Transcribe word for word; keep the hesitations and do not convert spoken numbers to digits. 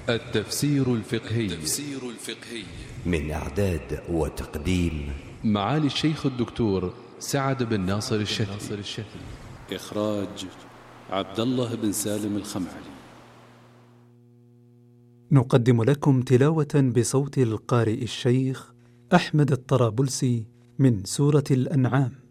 التفسير الفقهي التفسير الفقهي من إعداد وتقديم معالي الشيخ الدكتور سعد بن ناصر الشتي. إخراج عبد الله بن سالم الخمعلي. نقدم لكم تلاوة بصوت القارئ الشيخ أحمد الطرابلسي من سورة الأنعام.